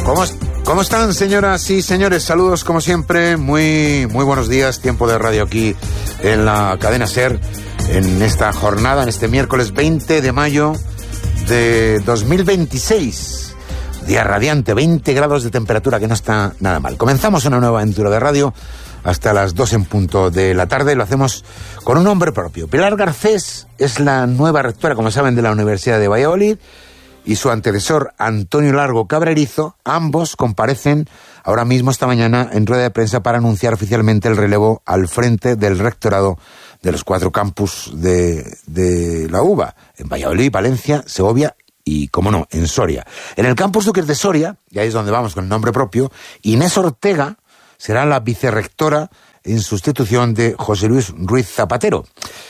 ¿Cómo están, señoras y señores? Saludos, como siempre. Muy buenos días. Tiempo de radio aquí en la cadena SER en esta jornada, en este miércoles 20 de mayo de 2026. Día radiante, 20 grados de temperatura, que no está nada mal. Comenzamos una nueva aventura de radio hasta las 2 en punto de la tarde. Lo hacemos con un nombre propio. Pilar Garcés es la nueva rectora, como saben, de la Universidad de Valladolid, y su antecesor, Antonio Largo Cabrerizo. Ambos comparecen ahora mismo, esta mañana, en rueda de prensa para anunciar oficialmente el relevo al frente del rectorado de los 4 campus de la UVA, en Valladolid, Valencia, Segovia y, como no, en Soria. En el campus Duques de Soria, y ahí es donde vamos con el nombre propio, Inés Ortega será la vicerrectora en sustitución de José Luis Ruiz Zapatero.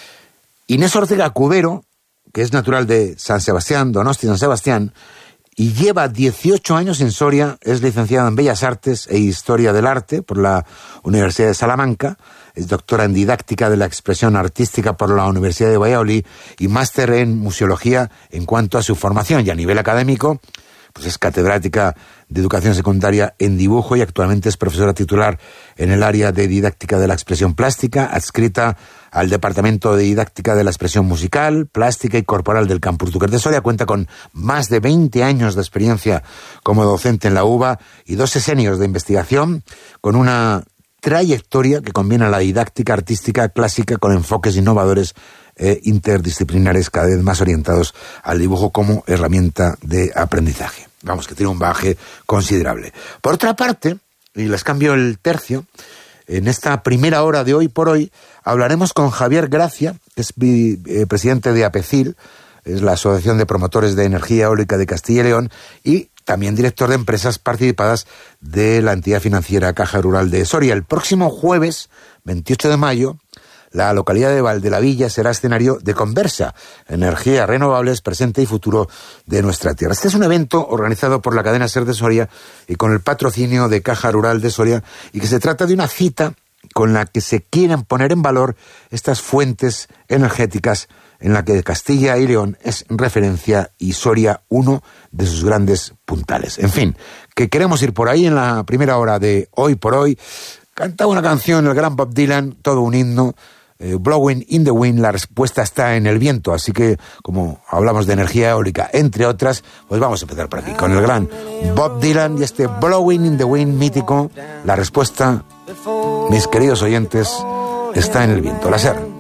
Inés Ortega Cubero, que es natural de San Sebastián, Donosti, San Sebastián, y lleva 18 años en Soria. Es licenciada en Bellas Artes e Historia del Arte por la Universidad de Salamanca, es doctora en Didáctica de la Expresión Artística por la Universidad de Valladolid y máster en Museología. En cuanto a su formación y a nivel académico, pues es catedrática de Educación Secundaria en Dibujo y actualmente es profesora titular en el área de Didáctica de la Expresión Plástica, adscrita al Departamento de Didáctica de la Expresión Musical, Plástica y Corporal del Campus Duques de Soria. Cuenta con más de 20 años de experiencia como docente en la UVA y 2 sexenios de investigación, con una trayectoria que combina la didáctica artística clásica con enfoques innovadores e interdisciplinares cada vez más orientados al dibujo como herramienta de aprendizaje. Vamos, que tiene un bagaje considerable. Por otra parte, y les cambio el tercio, en esta primera hora de Hoy por Hoy hablaremos con Javier Gracia, que es presidente de APECIL, es la Asociación de Promotores de Energía Eólica de Castilla y León, y también director de empresas participadas de la entidad financiera Caja Rural de Soria. El próximo jueves, 28 de mayo, la localidad de Valdelavilla será escenario de Conversa, energías renovables, presente y futuro de nuestra tierra. Este es un evento organizado por la cadena SER de Soria y con el patrocinio de Caja Rural de Soria, y que se trata de una cita con la que se quieren poner en valor estas fuentes energéticas en la que Castilla y León es referencia y Soria uno de sus grandes puntales. En fin, que queremos ir por ahí en la primera hora de Hoy por Hoy. Cantaba una canción el gran Bob Dylan, todo un himno, Blowing in the Wind. La respuesta está en el viento, así que, como hablamos de energía eólica, entre otras, pues vamos a empezar por aquí, con el gran Bob Dylan y este Blowing in the Wind mítico. La respuesta, mis queridos oyentes, está en el viento. La SER.